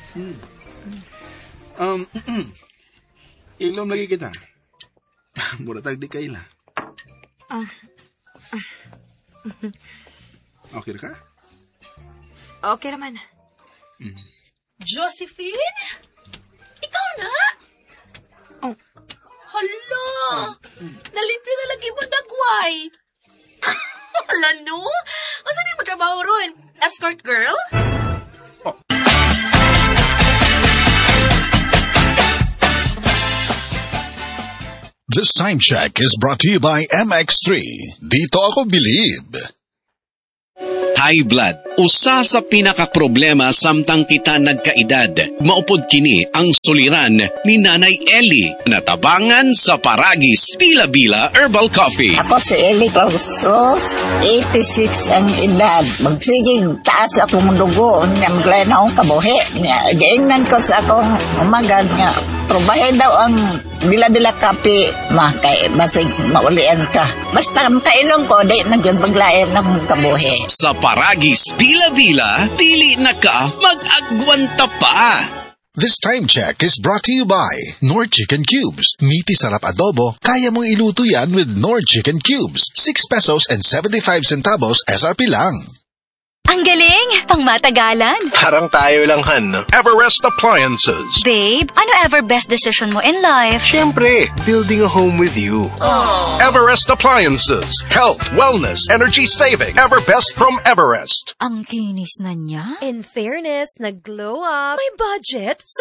Um, ilom lagi kita. Muratag di kaila. Okay ka? Okay naman. Josephine? Ikaw na? Oh. Hala! Nalimpyo na lagi mo dagway. Hala no? Asa di mo trabaho ron? Escort girl? This time check is brought to you by MX3. Dito ako believe. High blood, usa sa pinakaproblema samtang kita nagkaedad. Maupod kini ang suliran ni Nanay Ellie. Natabangan sa Paragis Bila-Bila Herbal Coffee. Ako si Ellie Clausos, 86 ang edad. Magsigig taas akong dugo, maglayan akong kabuhi. Gaingnan ko sa akong umagad nga. Probahe daw ang bila-bila kape, kay basig maulian ka. Basta kainom ko, di nagyan ng kabuhi. Sa Paragis Bila-Bila, dili na ka mag-agwanta pa. This time check is brought to you by Nord Chicken Cubes. Meaty sarap adobo, kaya mong iluto yan with Nord Chicken Cubes. 6 pesos and 75 centavos SRP lang. Ang galing! Pangmatagalan! Parang tayo lang, Han. Everest Appliances. Babe, ano ever best decision mo in life? Siyempre, building a home with you. Everest Appliances. Health, wellness, energy saving. Everbest from Everest. Ang kinis na niya. In fairness, nag-glow up. May budget.